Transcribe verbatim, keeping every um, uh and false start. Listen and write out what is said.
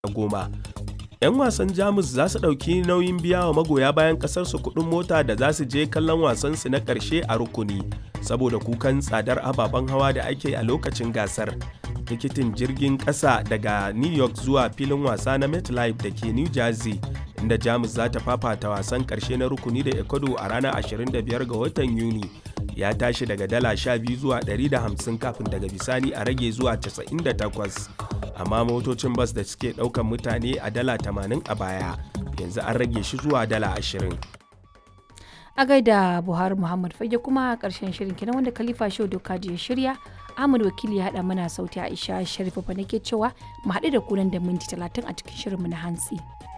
goma. 'Yan wasan Jamus za su ɗauki nauyin biya wa magoya bayan ƙasarsu kuɗin mota da za su je kallon wasansu na ƙarshe a rukuni saboda kukan tsadar ababen hawa da ake a lokacin gasar. Tikitin jirgin ƙasa daga New York zuwa filin wasa na MetLife da ke New Jersey, inda Jamus za ta fafata wasan ƙarshe na rukuni da Ecuador a ranar ashirin da biyar ga watan Yuni, ya tashi daga dala sha biyu zuwa ɗari da hamsin kafin daga bisani a rage zuwa casa'in da takwas. Amma motocin bas da suke ɗaukan mutane a dala tamanin a baya yanzu an rage shi zuwa dala ashirin. A gaida Buhari Muhammad Fage kuma a ƙarshen shirin kenan wanda Khalifa Shehu Dokaji ya shirya. Ahmad Wakili ya haɗa mana sauti Aisha Sharifa fa nake cewa mu haɗu da ku nan da minti talatin a cikin shirinmu na hantsi.